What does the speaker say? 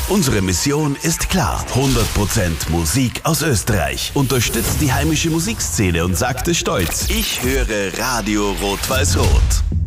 Unsere Mission ist klar. 100% Musik aus Österreich. Unterstützt die heimische Musikszene und sagt es stolz. Ich höre Radio Rot-Weiß-Rot.